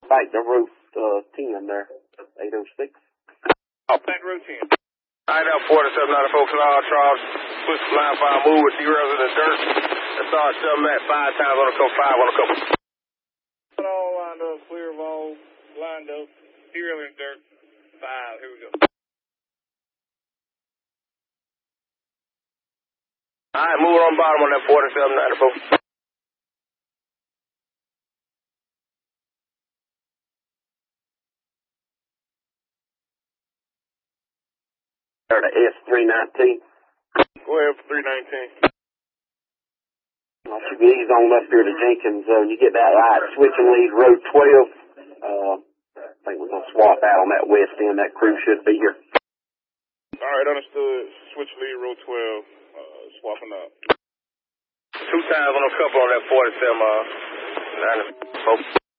back to route 10 there, 806. Oh, back route 10. I know 4794 Canal Charles. Switch line 5 move with derails in the dirt. And start shoving at 5 times on the couple, 5 on the couple. All lined up, clear of all, lined up, derail in dirt, 5, here we go. Alright, move on bottom on that 4794. There to S319. Go ahead for 319. Once you ease on up here to Jenkins, you get that right switch and lead road 12. I think we're going to swap out on that west end. That crew should be here. Alright, understood. Switch lead road 12, swapping up. 2 times on a couple on that 47, 94.